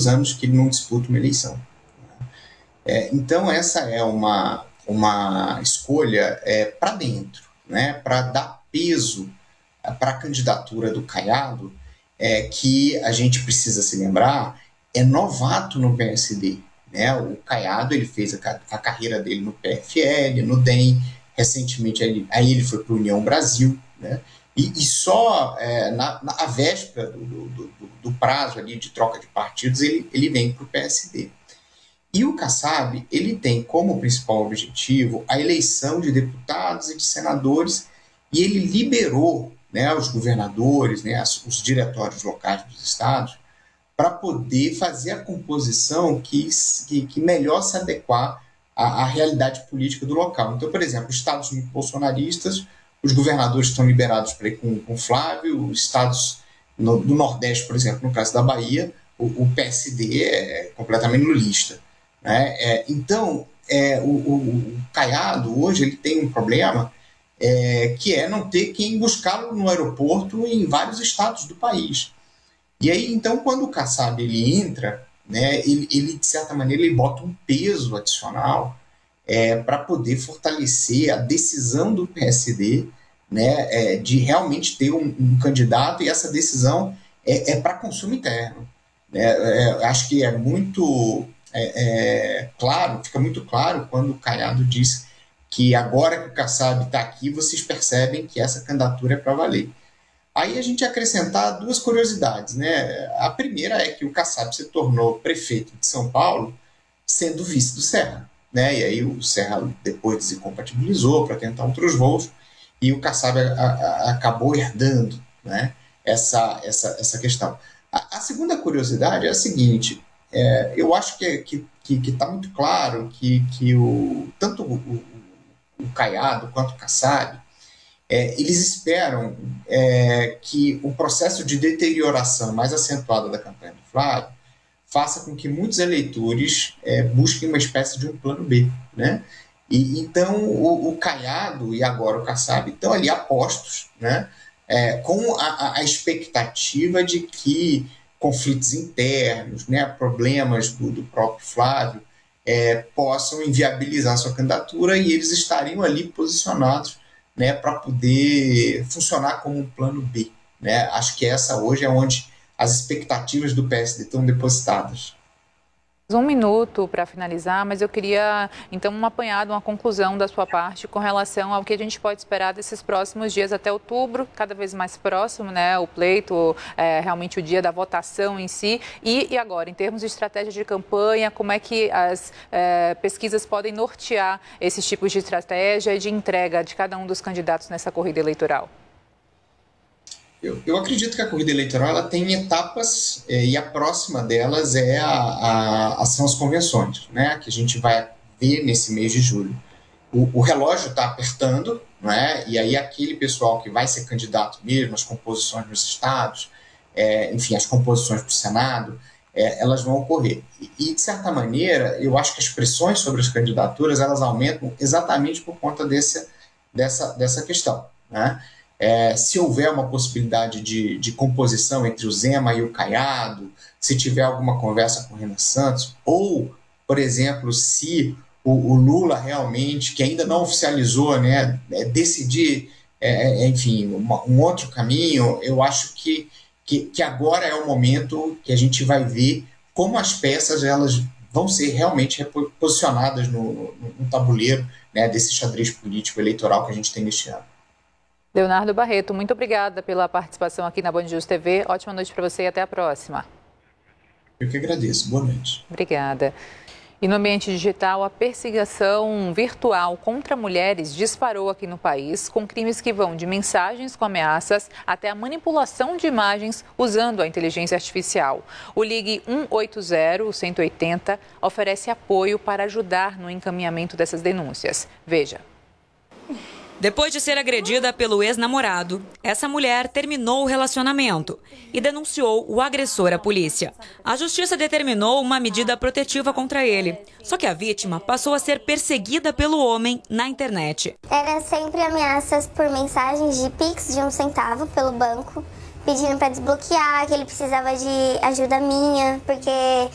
muitos anos que ele não disputa uma eleição. Então, essa é uma escolha para dentro, né, para dar peso para a candidatura do Caiado, que a gente precisa se lembrar, é novato no PSD. Né? O Caiado ele fez a carreira dele no PFL, no DEM, recentemente aí ele foi para a União Brasil, né? E só na véspera do prazo ali de troca de partidos ele vem para o PSD. E o Kassab, ele tem como principal objetivo a eleição de deputados e de senadores, e ele liberou, né, os governadores, né, os diretórios locais dos estados, para poder fazer a composição que melhor se adequar à realidade política do local. Então, por exemplo, estados muito bolsonaristas, os governadores estão liberados para ir com Flávio, os estados do Nordeste, por exemplo, no caso da Bahia, o PSD é completamente lulista. Né? Então, o Caiado, hoje, ele tem um problema que é não ter quem buscá-lo no aeroporto em vários estados do país. E aí, então, quando o Kassab ele entra, né, ele, de certa maneira, ele bota um peso adicional para poder fortalecer a decisão do PSD, né, de realmente ter um candidato, e essa decisão é para consumo interno. Acho que é muito claro, fica muito claro quando o Caiado diz que agora que o Kassab está aqui, vocês percebem que essa candidatura é para valer. Aí a gente acrescentar duas curiosidades, né? A primeira é que o Kassab se tornou prefeito de São Paulo sendo vice do Serra, né? E aí o Serra depois desincompatibilizou para tentar outros voos, e o Kassab acabou herdando, né, essa questão. A segunda curiosidade é a seguinte: eu acho que está muito claro que tanto o Caiado quanto o Kassab, eles esperam que o processo de deterioração mais acentuado da campanha do Flávio faça com que muitos eleitores busquem uma espécie de um plano B, né? E então o Caiado e agora o Kassab estão ali apostos, né, com a expectativa de que conflitos internos, né, problemas do próprio Flávio possam inviabilizar sua candidatura, e eles estariam ali posicionados, né, para poder funcionar como um plano B. Né? Acho que essa hoje é onde as expectativas do PSD estão depositadas. Um minuto para finalizar, mas eu queria, então, um apanhado, uma conclusão da sua parte com relação ao que a gente pode esperar desses próximos dias até outubro, cada vez mais próximo, né, o pleito, realmente o dia da votação em si, e agora, em termos de estratégia de campanha, como é que as pesquisas podem nortear esses tipos de estratégia e de entrega de cada um dos candidatos nessa corrida eleitoral? Eu acredito que a corrida eleitoral ela tem etapas, e a próxima delas são as convenções, né, que a gente vai ver nesse mês de julho. O relógio está apertando, né, e aí aquele pessoal que vai ser candidato mesmo, as composições nos estados, enfim, as composições para o Senado, elas vão ocorrer. E, de certa maneira, eu acho que as pressões sobre as candidaturas elas aumentam exatamente por conta dessa questão, né? Se houver uma possibilidade de composição entre o Zema e o Caiado, se tiver alguma conversa com o Renan Santos, ou, por exemplo, se o Lula realmente, que ainda não oficializou, né, decidir, enfim, um outro caminho, eu acho que agora é o momento que a gente vai ver como as peças elas vão ser realmente posicionadas no tabuleiro, né, desse xadrez político eleitoral que a gente tem neste ano. Leonardo Barreto, muito obrigada pela participação aqui na Band News TV. Ótima noite para você e até a próxima. Eu que agradeço. Boa noite. Obrigada. E no ambiente digital, a perseguição virtual contra mulheres disparou aqui no país, com crimes que vão de mensagens com ameaças até a manipulação de imagens usando a inteligência artificial. O Ligue 180, 180, oferece apoio para ajudar no encaminhamento dessas denúncias. Veja. Depois de ser agredida pelo ex-namorado, essa mulher terminou o relacionamento e denunciou o agressor à polícia. A justiça determinou uma medida protetiva contra ele. Só que a vítima passou a ser perseguida pelo homem na internet. Era sempre ameaças por mensagens de Pix de 1 centavo pelo banco, pedindo para desbloquear, que ele precisava de ajuda minha, porque